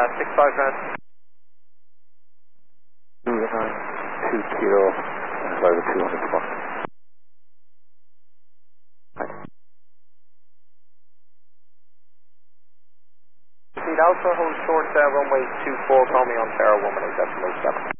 65 grand. 2 kilo, over 200 spots. Alpha, hold short, runway 24, call me on Terra 118.7.